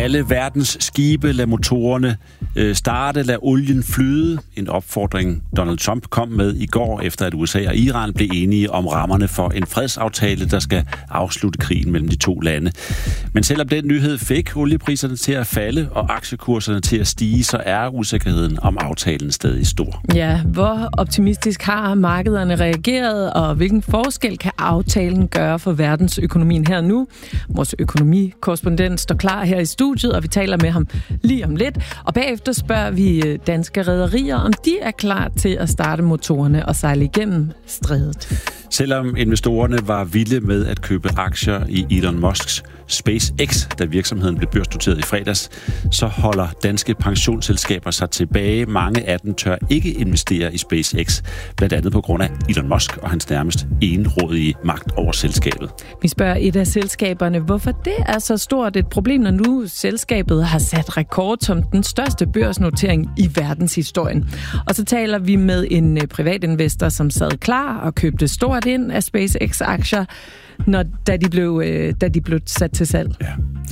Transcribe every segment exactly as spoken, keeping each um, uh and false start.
alle verdens skibe, lad motorerne øh, starte, lad olien flyde. En opfordring, Donald Trump kom med i går, efter at U S A og Iran blev enige om rammerne for en fredsaftale, der skal afslutte krigen mellem de to lande. Men selvom den nyhed fik oliepriserne til at falde og aktiekurserne til at stige, så er usikkerheden om aftalen stadig stor. Ja, hvor optimistisk har markederne reageret, og hvilken forskel kan aftalen gøre for verdensøkonomien her nu? Vores økonomikorrespondent står klar her i studiet, og vi taler med ham lige om lidt. Og bagefter spørger vi danske rederier, om de er klar til at starte motorerne og sejle igennem strædet. Selvom investorerne var vilde med at købe aktier i Elon Musks SpaceX, da virksomheden blev børsnoteret i fredags, så holder danske pensionsselskaber sig tilbage. Mange af dem tør ikke investere i SpaceX, blandt andet på grund af Elon Musk og hans nærmest enrådige magt over selskabet. Vi spørger et af selskaberne, hvorfor det er så stort et problem, når nu selskabet har sat rekord som den største børsnotering i verdenshistorien. Og så taler vi med en privatinvestor, som sad klar og købte stort ind af SpaceX-aktier, når, da, de blev, øh, da de blev sat til salg. Ja.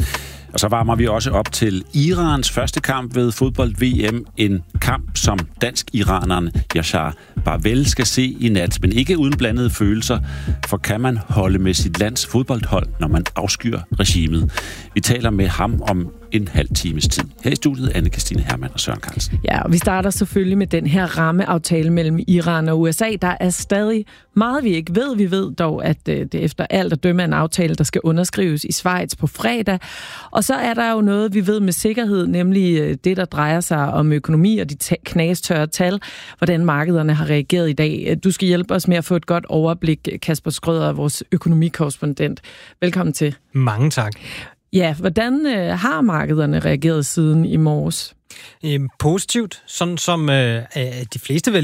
Og så varmer vi også op til Irans første kamp ved fodbold-V M. En kamp, som dansk-iraneren Yashar Barvel skal se i nat, men ikke uden blandede følelser, for kan man holde med sit lands fodboldhold, når man afskyr regimet? Vi taler med ham om en halv times tid. Her i studiet Anne-Kristine Hermann og Søren Carlsen. Ja, og vi starter selvfølgelig med den her rammeaftale mellem Iran og U S A. Der er stadig meget, vi ikke ved. Vi ved dog, at det efter alt at dømme er en aftale, der skal underskrives i Schweiz på fredag. Og så er der jo noget, vi ved med sikkerhed, nemlig det, der drejer sig om økonomi og de knastørre tal, hvordan markederne har reageret i dag. Du skal hjælpe os med at få et godt overblik, Kasper Schrøder, vores økonomikorrespondent. Velkommen til. Mange tak. Ja, hvordan øh, har markederne reageret siden i morges? Øhm, positivt, sådan som øh, de fleste vel